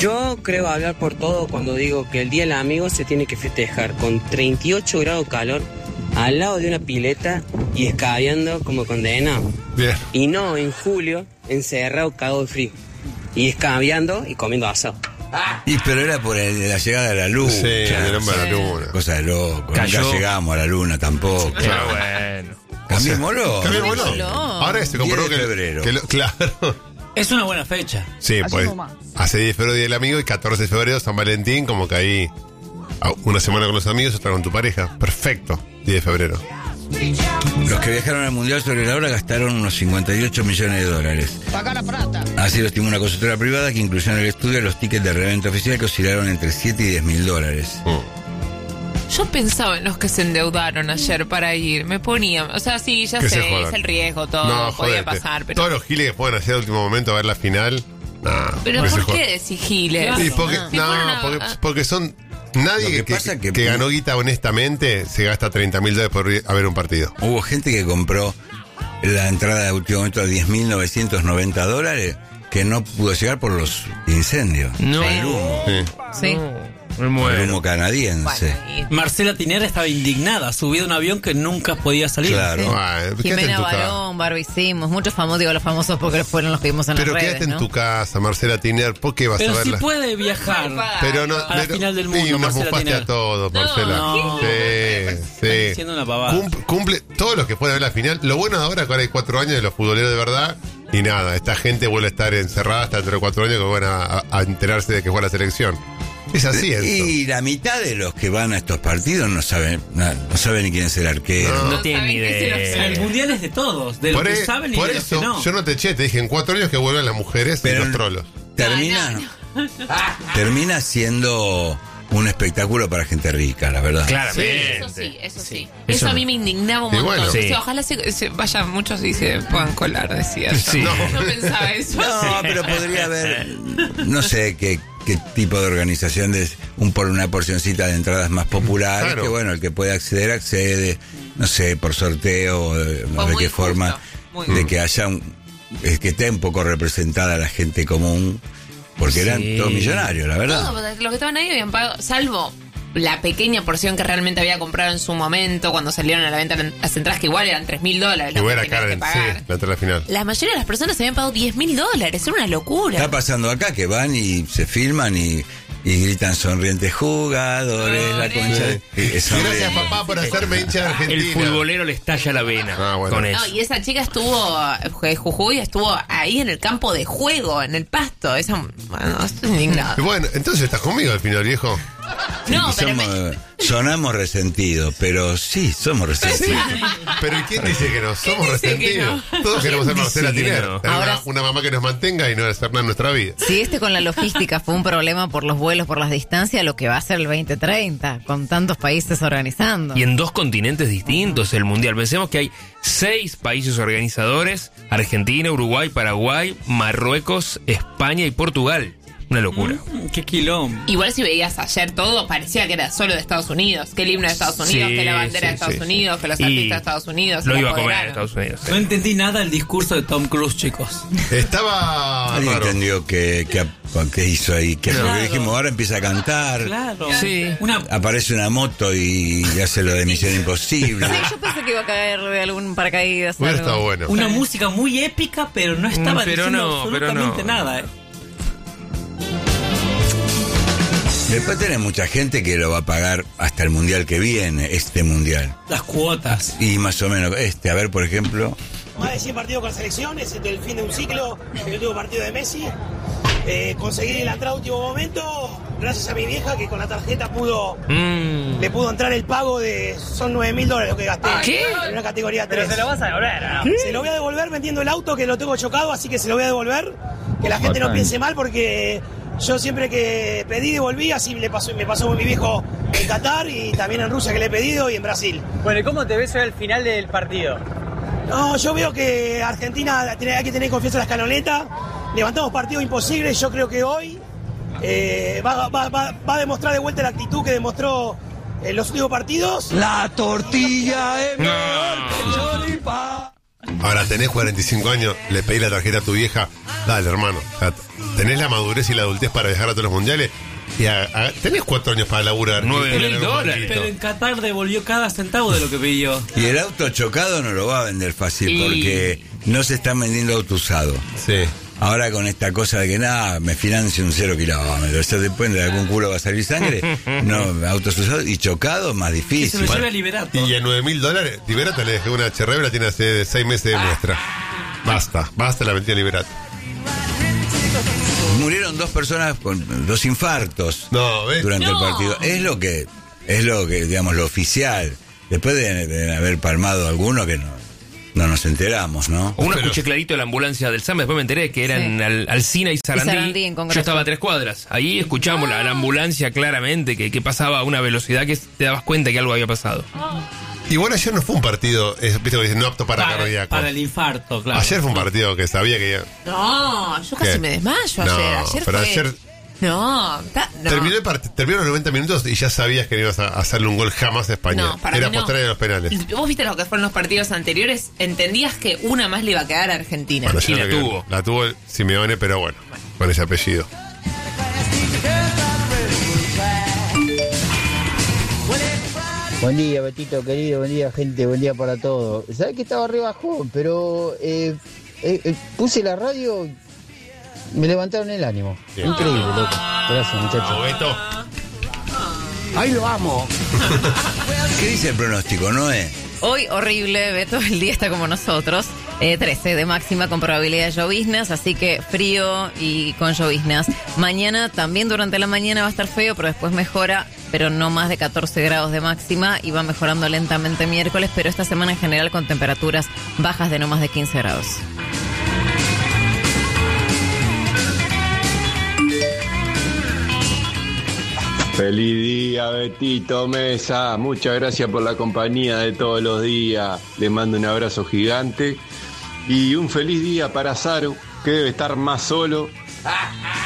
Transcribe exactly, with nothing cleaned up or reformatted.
Yo creo hablar por todo cuando digo que el Día del Amigo se tiene que festejar con treinta y ocho grados de calor, al lado de una pileta y escabeando como condenado. Bien. Y no en julio, encerrado, cagado de frío. Y escabeando y comiendo asado. Y pero era por el- la llegada de la luna. Sí, el hombre a la luna. Cosa de loco. Cayó. Nunca llegamos a la luna tampoco. Pero bueno. Cambiémoslo. Cambiémoslo. Cambiémoslo. Ahora se comprobó diez que, de febrero. que lo- claro. Es una buena fecha. Sí, pues. Hace diez de febrero Día del Amigo y catorce de febrero San Valentín, como que ahí ah, una semana con los amigos, otra con tu pareja. Perfecto. diez de febrero. Los que viajaron al Mundial sobre la hora gastaron unos cincuenta y ocho millones de dólares. Así lo estimó una consultora privada que incluyó en el estudio los tickets de reventa oficial que oscilaron entre siete y diez mil dólares. Mm. Yo pensaba en los que se endeudaron ayer para ir. Me ponía. O sea, sí, ya Que se sé, jodan. es el riesgo, todo. No, podía jodete. pasar, pero. Todos los giles que pueden hacer al último momento a ver la final. Nah, ¿Pero que se por jodan. qué decís giles? Y porque, Si no, fueron a- porque, porque son. Nadie Lo que, que que- pasa que- que ganó guita honestamente se gasta treinta mil dólares por ir a ver un partido. Hubo gente que compró la entrada de último momento a diez mil novecientos noventa dólares que no pudo llegar por los incendios. No. El humo. Sí. Sí. Me El muero. humo canadiense. Bueno, y Marcela Tinera estaba indignada, subida a un avión que nunca podía salir. Claro. Ah, quédate en Jimena tu casa. Barón, Barbie Simmons, muchos famosos, digo los famosos porque fueron los que vimos en Pero las redes, quédate en ¿no? tu casa, Marcela Tiner. ¿Por qué vas Pero a si verla? puede viajar. Pero no, A la pero- final del y mundo, nos Marcela bufaste Tiner. a todos, Marcela. No. Sí, Están sí. diciendo una pavada. Cum- cumple todos los que pueden ver la final. Lo bueno de ahora es que ahora hay cuatro años de los futboleros de verdad. Y nada, esta gente vuelve a estar encerrada hasta dentro de cuatro años que van a, a- a enterarse de que fue la selección. Es así eso. Y la mitad de los que van a estos partidos no saben, no, no saben ni quién es el arquero. No. No tiene ni saben qué se lo idea. El mundial es de todos, de los Por, que e- saben y por de los que eso, no. yo no te eché, te dije en cuatro años que vuelvan las mujeres Pero y los trolos. Termina, No, termina siendo un espectáculo para gente rica, la verdad. Claramente. Eso sí, eso sí. Sí. Eso, Eso a mí no. me indignaba un Y montón. bueno. Sí. Dice, ojalá se, se vayan muchos y se puedan colar, decía yo. Sí. No, no pensaba eso. No, pero podría haber, no sé qué, qué tipo de organización de un por una porcioncita de entradas más populares, Claro. que bueno, el que puede acceder, accede, no sé, por sorteo, o de, Fue o de muy qué justo, forma, muy de justo. que haya un, es que esté un poco representada la gente común, porque Sí. eran todos millonarios, la verdad. Todos los que estaban ahí habían pagado, salvo la pequeña porción que realmente había comprado en su momento cuando salieron a la venta las entradas, que igual eran tres mil dólares. Y lo voy que a la cara tenías del que sí, pagar. la entrada final. La mayoría de las personas habían pagado diez mil dólares. Era una locura. Está pasando acá que van y se filman y, y gritan sonrientes jugadores, la concha de... y son de- Gracias, papá, por hacerme hincha de Argentina. El futbolero le estalla la vena Ah, bueno. con No, eso. y esa chica estuvo, eh, Jujuy estuvo ahí en el campo de juego, en el pasto. Esa, bueno, estoy indignada. Y bueno, entonces estás conmigo al final, viejo. No, y pero somos- me- sonamos resentidos, pero sí, somos resentidos. Pero ¿y quién dice que no? Somos dice que resentidos. Todos queremos ser ¿Quién Marcela dice que Tiner. no? Tener Ahora- una, una mamá que nos mantenga y no hacer nada en nuestra vida. Si este con la logística fue un problema por los vuelos, por las distancias, lo que va a ser el veinte treinta, con tantos países organizando. Y en dos continentes distintos el mundial. Pensemos que hay seis países organizadores: Argentina, Uruguay, Paraguay, Marruecos, España y Portugal. Una locura. Mm, qué quilombo. igual si veías ayer todo, parecía que era solo de Estados Unidos. Que el himno de Estados Unidos, Sí, que la bandera sí, de Estados sí, Unidos, que los Y artistas de Estados Unidos. Lo se iba a la comer en apoderaron. Estados Unidos. No entendí nada del discurso de Tom Cruise, chicos. Estaba Nadie raro. entendió qué que, que hizo ahí. Que Claro. porque dijimos, ahora empieza a cantar. Claro. Sí. Una, Aparece una moto y hace lo de Misión Imposible. Sí, yo pensé que iba a caer de algún paracaídas. Hubiera algo. estado bueno. una música muy épica, pero no estaba Mm, pero diciendo no, pero absolutamente no. nada. ¿eh? Después tenés mucha gente que lo va a pagar hasta el mundial que viene, este mundial. Las cuotas. Y más o menos este, a ver, por ejemplo. Más de cien partidos con la selección, es el fin de un ciclo, el último partido de Messi. Eh, conseguí la entrada a último momento, gracias a mi vieja que con la tarjeta pudo Mm. le pudo entrar el pago de... Son nueve mil dólares lo que gasté ¿Qué? en una categoría tres. ¿Pero se lo vas a devolver o no? Se lo voy a devolver vendiendo el auto que lo tengo chocado, así que se lo voy a devolver. Que la gente no piense mal porque yo siempre que pedí devolví, así le pasó, me pasó con mi viejo en Qatar y también en Rusia que le he pedido y en Brasil. Bueno, ¿y cómo te ves hoy al final del partido? No, yo veo que Argentina tiene- hay que tener confianza en la escaloneta. Levantamos partidos imposibles. Yo creo que hoy eh, va, va- va- va a demostrar de vuelta la actitud que demostró en los últimos partidos. La tortilla es No. Ahora tenés cuarenta y cinco años, le pedís la tarjeta a tu vieja, dale, hermano. O sea, tenés la madurez y la adultez para viajar a todos los mundiales. Y a, a, tenés cuatro años para laburar. Nueve mil dólares. Pero en Qatar devolvió cada centavo de lo que pidió. Y el auto chocado no lo va a vender fácil Y- porque no se están vendiendo auto usado. Sí. Ahora con esta cosa de que nada, me financio un cero kilómetro, o sea, después de algún culo va a salir sangre, no, autos usados y chocados más Que se difícil. lo lleve a Liberato. Y en nueve mil dólares, Liberato le dejé una H R B, la tiene hace seis meses de muestra. Basta, basta la mentira Liberato. Murieron dos personas con dos infartos No, ¿ves? durante No. el partido. Es lo que, es lo que, digamos, lo oficial. Después de, de haber palmado alguno que no, no nos enteramos, ¿no? Uno Pero- escuché clarito de la ambulancia del SAM, después me enteré que eran Sí. al, Alsina y Sarandí. Sarandí en Congreso. Yo estaba a tres cuadras. Ahí escuchamos la, la ambulancia claramente que, que pasaba a una velocidad que te dabas cuenta que algo había pasado. Igual ayer no fue un partido, es, viste, que dicen, no apto para, Para, cardíaco. para el infarto, claro. Ayer fue un partido que sabía que ya... No, yo casi ¿Qué? me desmayo No, ayer. Ayer pero fue... ayer- No, ta- no. Terminó, el part- terminó los noventa minutos y ya sabías que no ibas a hacerle un gol jamás a España. No, para Era mí no. postre de los penales. Vos viste lo que fueron los partidos anteriores, entendías que una más le iba a quedar a Argentina. Bueno, Y yo la creo que tuvo. La tuvo el Simeone, pero bueno, con ese apellido. Buen día, Betito querido, buen día, gente, buen día para todos. ¿Sabés que estaba re bajón? Pero eh, eh, eh, puse la radio, me levantaron el ánimo. Bien. Increíble, loco. Gracias, muchachos. Chao, Beto. Ahí lo amo. ¿Qué dice el pronóstico, Noé? Hoy horrible, Beto, el día está como nosotros. Eh, trece de máxima con probabilidad de lloviznas, así que frío y con lloviznas. Mañana también durante la mañana va a estar feo, pero después mejora, pero no más de catorce grados de máxima y va mejorando lentamente miércoles, pero esta semana en general con temperaturas bajas de no más de quince grados. Feliz día, Betito Mesa. Muchas gracias por la compañía de todos los días. Le mando un abrazo gigante. Y un feliz día para Saru, que debe estar más solo